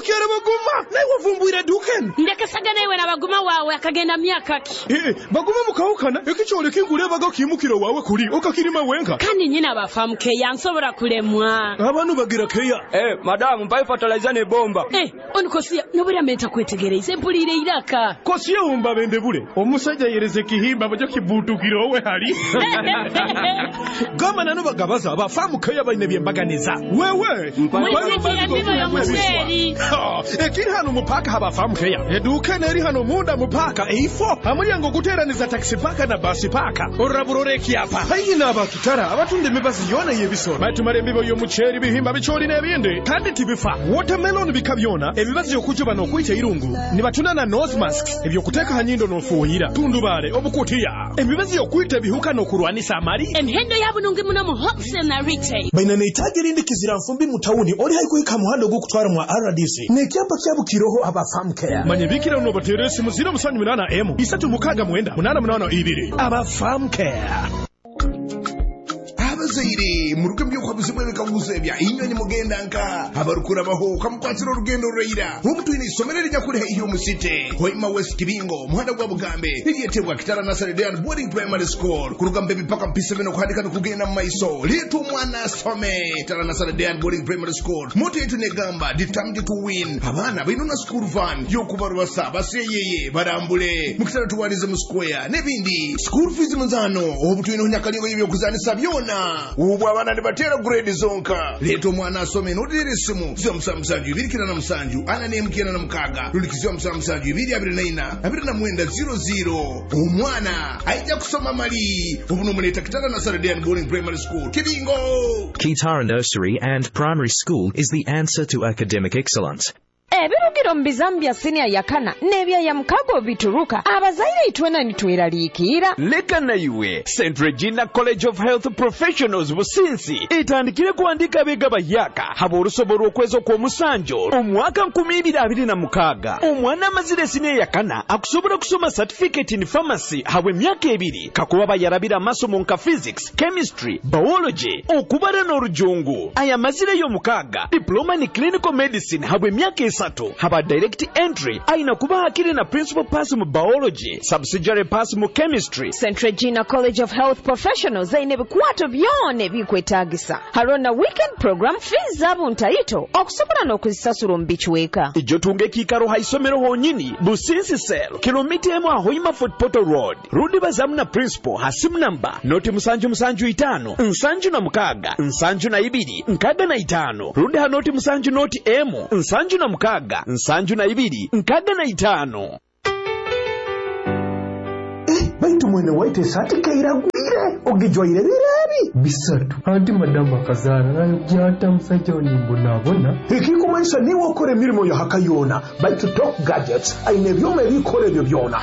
kyara baguma nawe wavumbuira duken ndeke sagana iwe na baguma wawe akagenda myaka ki baguma mukawukana ekichole kingulebaga kimukiro wawe kuri okakirima wenka kandi nyina bafamu keya nsobora kulemwa abantu bagira keya madam mpai fertilizer ne bomba onikosia nobura menta kwetegereza empulire iraka kosiye umba bende bule omusajja yereze kihimba bajo kibutukiro we hali gama nano bagabaza abafamu keya baine byembaganiza wewe ekiri hano mupaka habafamu keya eduka neri hano munda mupaka eifo amulyango guteraniza taxi paka na basi paka oraburoreki apa hayina abatutara abatunde mibazi yona yebisoro batumare mbibo yo mucheri bihimba bichori nebindi kandi tibifa watermelon bikabyona ebibazi yo kujuba no kwita irungu ni batuna na nose masks ebyo kuteka hanyindo no fuhira tundubare obukutiya ebibazi yo kwita bihuka no kurwanisa amari emhendo yabunungi muno mu wholesale na retail baina neitagiri ndi kizira mfumbi mutawuni oli haikuika muhando go kutwara mu RDC nekyapa kyabukiroho abafamu care manyebikira no bateresi muzira musanyu minana M isatu mukaga mwenda munana munana ibiri abafamu care Zaire muruke byuko bizimwe bikaguzebya inyoni mugenda nka abarukura baho kamukwatira urugendo reira umuntu ini somerere nyakure iyo musite Hoima West Kibingo muhanda gwa Bugambe iliyetegwa Kitara Nursery Day Boarding Primary School kurugambe bipaka mpise bino kuhandika no kugenda maiso litu mwana some Kitara Nursery Day Boarding Primary School moto yetu negamba determined to win abana binuna school van yo kubarwa saba seyeye barambule mukitara tuwalize mu square nebindi school fees munzano obutu ino nyakalingo yibyo kuzanisa byona ubu abana nibatera grade zonka leto mwana asome nodirisimu zyo msamsanju ibirikira na msanju ana nemkina na mkaga lulikizyo msamsanju ibiri abiri na mwenda 00 umwana aija kusoma mali ubu nomuleta Kitara Nursery Day Boarding Primary School Kibingo. Kitara Nursery and Primary School is the answer to academic excellence. Ebirugiro mbizambya senior yakana nebya ya mkago bituruka abazaire itwena nitweralikira leka na iwe St. Regina College of Health Professionals businsi itandikire kuandika bega bayaka habo rusoboro kwezo kwa musanjo omwaka 2026 omwana mazire senior yakana akusobora kusoma certificate in pharmacy hawe myaka 2 kakuba bayarabira masomo nka physics chemistry biology okubara n'orujungu aya mazire yo mukaga diploma in clinical medicine hawe myaka haba direct entry aina kuba hakiri na principal pass mu biology subsidiary pass mu chemistry. St. Regina College of Health Professionals aine bikwato byone bikwetagisa harona weekend program fees zabu ntaito okusobola n'okuzisasula mbichweka ijo tunge kikaro haisomero honyini businsi sel kilomita emu Hoima Fort Portal Road rudi bazamu na principal hasimu namba noti musanju 5 nsanju na mukaga nsanju na 2 nkaga na 5 rudi hanoti musanju noti emu nsanju na mukaga nsanju na 2 nkaga na 5. Baitu mwene waite sati kairagwire ogijwaire birabi bisatu anti madama kazana nayo byata musajja onimbo nabona ikikumanisha ni wakore mirimo ya hakayona baitu Top Gadgets aine byome bikore byo byona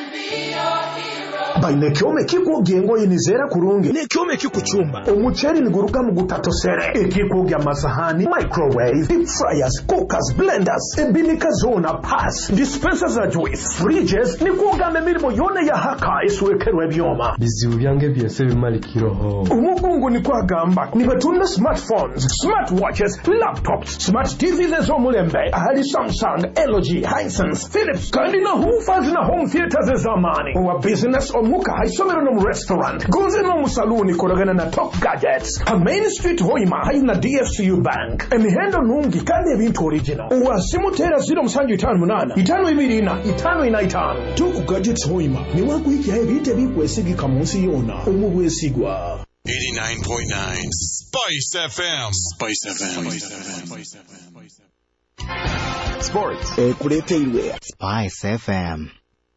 baine kyome kikugengo yinizera kurungi ne kyome kikuchumba omucheri niguruka mu gutatosere ekikugya masahani microwave deep fryers cookers blenders ebinika zona pass dispensers za juice fridges nikugambe mirimo yone ya haka iswekerwe byoma bizibu byange byose bimalikiroho umugungu ni kwagamba ni batunda smartphones smartwatches laptops smart TVs zo mulembe ahali Samsung LG Hisense Philips kandi na hoofers na home theaters zamani wa business muka haisomero no mu restaurant goze no mu saluni koragana na Top Gadgets a Main Street Hoima haina DFCU Bank emihendo nungi kandi ebintu original uwa simutera 058 525 Top Gadgets Hoima ni wakwiki ebite bikwesigi kamunsi yona umubwesigwa 89.9 Spice FM. Sports kuleteirwe Spice FM.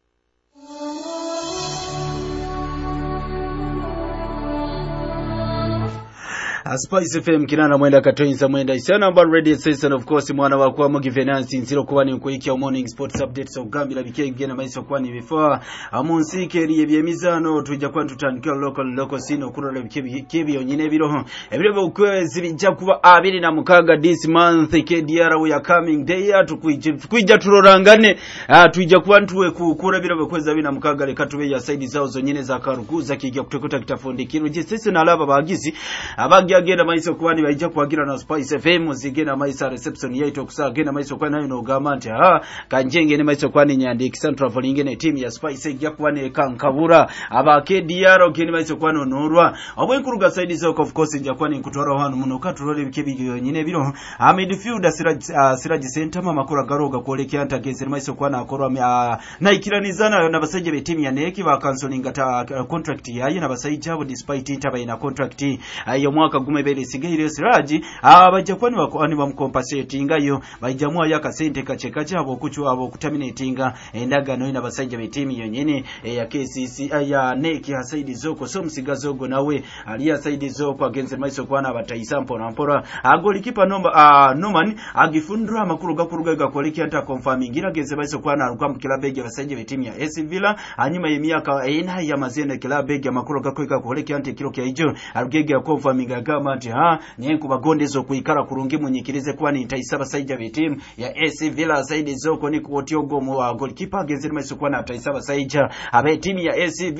Spice FM kinana mwenda katoinza mwenda isana about radio station of course mwana wa kwa mugi finance nziro kuba ni kuikia morning sports updates ogambira bikegena maiso kwani before amunsi keri ebyemizano tujja kwa tutandika local sino kurole bikebi yonyine biroho ebirebe ukwezi bijja kuba 26 this month KDR we are coming day tukwijja turorangane tujja kuba ntuwe kukura birebe kweza bina mukaga leka tube ya side zao zonyine za karukuza kijja kutekota kitafundikiro je sisi na laba bagizi abagi byagenda maiso kwani baija kwagira na Spice FM zigenda maisa reception yaito kusagenda maiso kwani nayo no gamante kanjenge ne maiso kwani nyandikisa traveling ne team ya Spice ejja kwani kankabura aba KDR gene maiso kwani onurwa obwenkuruga side zoko of course ejja kwani nkutwara hano muno katulole bikebi yonyine biro midfielder Siraj Center makura garoga kwolekya ntageze maiso kwani akorwa na ikiranizana na basaije be team ya neki ba cancelling contract yaye na basaije abo despite intaba ina contract ayo mwaka gumebere sigaire Siraji abajja kwani bakwani bamcompensate ngayo bajamwa yakasente kacheka chabo kuchwa abo kutaminatinga endagano ina basaije be team yonyine ya KCC ya neki hasaidi zoko so msigazogo nawe aliya saidi zoko against maiso kwana batayisa mpora agolikipa Norman agifundura makuru gakuruga gakoliki anta confirming against maiso kwana aruka mukilabege basaije be team ya AC Villa anyuma y'emyaka ena ya mazene kilabege makuru gakoika koleki ante kilo kya ijo arugege ya confirming agama ati nyenku bagondezo kuikara kurungi munyikirize kwani itaisaba saija be team ya AC Villa saidi zoko ni kuotiogo mu goalkeeper against maiso kwana ataisaba saija abe team ya AC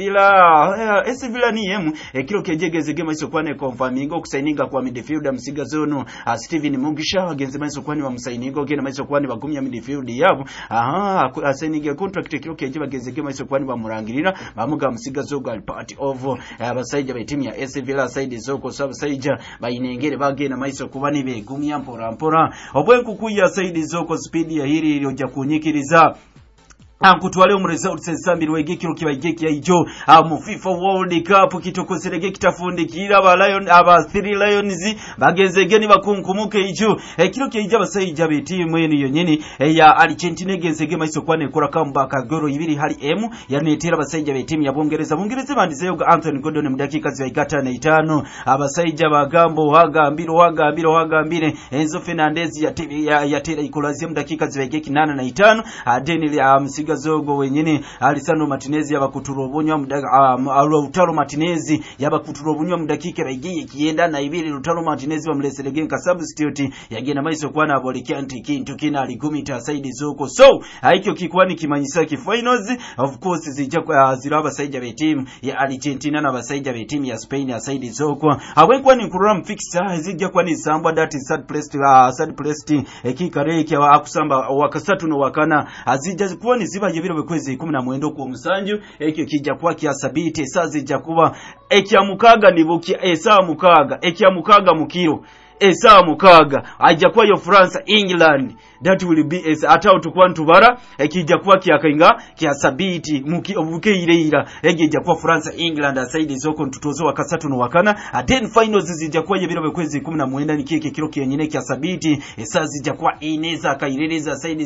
Villa ni yemu kilo kejegeze game maiso kwana confirming okusaininga kwa midfielder msiga zono Steven Mugisha against maiso kwana wa msainingo gena maiso kwana bagumya midfield yabo asaininga contract kilo keje bageze game maiso kwana bamurangirira bamuga msiga zogo al party of abasaija be team ya AC Villa side zoko sabasaija bayinengere bagena maiso kubani begumya mpora obwenku kuya side zoko speed ya hiri ilioja kunyikiriza Ankutwale umresults sambiri wegekiro kibageki ya ijo mu FIFA World Cup kitokoserege kitafundikira aba 3 Lions bagenzegeni bakunkumuke ijo kiro kije basaija be team yene yonyene ya Argentina genzege maiso kwane kora comeback goro ibiri hali M yanetera basaija be team ya Bongereza bandizeyo Anthony Gordon mu dakika zibigata na 5 abasaija bagambo hagambire Enzo Fernandez yatera ikolazia mu dakika zibigeki 8 na 5 Daniel Gazogo wenyene Alisano Martinez yabakuturobonywa Lautaro Martinez yabakuturobonywa mudakika bagiye kienda na ibiri Lautaro Martinez bamleselege nka substitute yagenda maiso kwana abolekya kintu kina aligumita side zoko so haikyo kikwani kimanyisa ki finals of course ziraba saija be team ya Argentina na basaija be team ya Spain ya side zoko abwenkwani kuram fixer zijja kwani samba that is third place ekikareke akusamba wakasatu no wakana azija kwani ziba jebiro bekwezi 10 ku musanju ekyo kijja kwa kiasabite sazija kuba ekya mukaga nibuki esa mukaga ekya mukaga mukiro esa mukaga ajja kwa yo France England that will be as atao tukwantu bara ekijja kwa kiakainga kiasabiti muki obuke ireira ekijja kwa France England aside zoko ntutozo wakasatu no wakana then finals zijja kwa jebiro bekwezi 10 nikike kiro kyenyine kiasabiti esa zijja kwa ineza kairereza side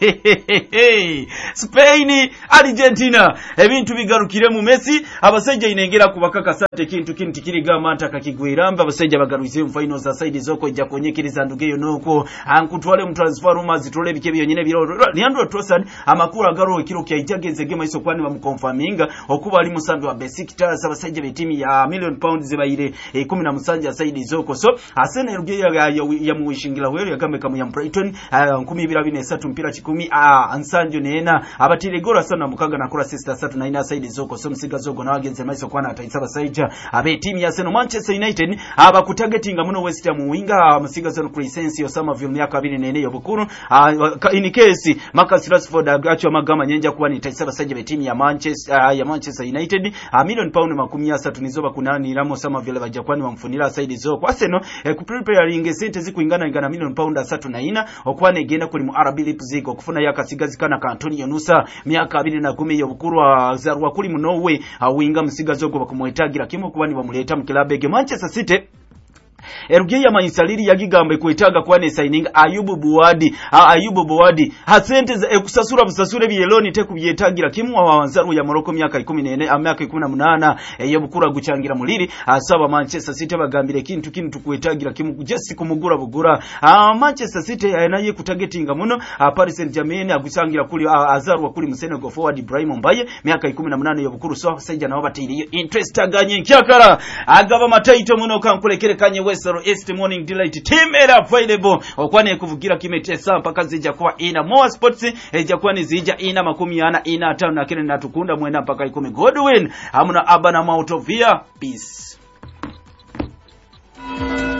Spain Argentina ebintu bigarukire mu Messi abaseja inengera kubakaka sate kintu kiriga manta kakigwiramba abaseja bagaruze mu finals aside zoko ijja konyekiriza ndugeyo noko ankutwale mu transfer rumors tole bike byonyine biro Leandro Trossard amakuru garo kiro kyajageze game iso kwani bamukonfirminga okuba ali musambi wa Besiktas abaseja be team ya £1 million zibayire 17 aside zoko so Arsenal rugeya ya muwishingira wero yagameka mu ya Brighton 12 mpira 10 ansanjo nena abatire gora sana mukaga na kura sister 39 aside zoko so msiga zogo na wagenze maiso kwana ataisaba saija abe team ya Arsenal Manchester United abakutagetinga muno West Ham winga msiga zone Crescencio Summerville myaka 24 yobukuru in case Marcus Rashford agacho magama nyenja kuwa ni taisaba saija be team ya Manchester United £1 million 30 nizoba kunani Ramo Summerville bajakwani wamfunira side zoko Arsenal kuprepare sente zikuingana £1 million 34 okwane genda kuli mu RB Leipzig okufuna yakasigazikana ka Antonio Nusa myaka 2010 yobukuru azarwa kuli mu Norway awinga msiga zogo bakumwetagira kimo kuwani bamuleta mu club ya Manchester City Erugeya manyisaliri yagigambe kwetaga kwane signing Ayubu Buwadi hasente za ekusasura busasure byeloni tekubyetagira kimu awanzaru ya Morocco myaka 14 myaka 18 yobukura guchangira muliri asaba Manchester City bagambire kintu kwetagira kimu just kumugura bugura Manchester City naye kutagetinga muno Paris Saint-Germain agusangira kuli azaru kuli mu Senegal forward Ibrahim Mbaye myaka 18 yobukuru so saija nabo batiriyo interest aganye nkyakara agaba mataito muno kankulekere kanye Western East Morning Delight team era available okwane kuvugira kimetesa mpaka zija kwa ina more sports eja kwa nizija ina 10 ina 5 na kile natukunda mwenda mpaka 10 Godwin hamuna abana mautovia peace.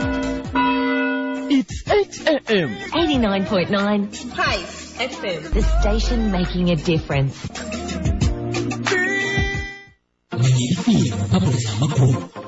FM. 89.9 Spice FM. The station making a difference. Mwenye ifi, papo za makuru.